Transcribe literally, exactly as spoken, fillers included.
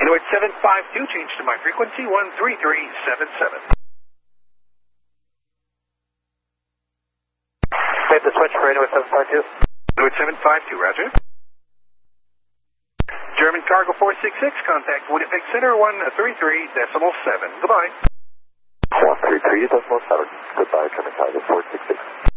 Inuit seven five two, change to my frequency, one three three seven seven. Made the switch for Inuit seven five two. Inuit seven five two, roger. German Cargo four six six, contact Winnipeg Center, one three three decimal seven. Goodbye. one three three decimal seven. Goodbye, German Cargo four six six.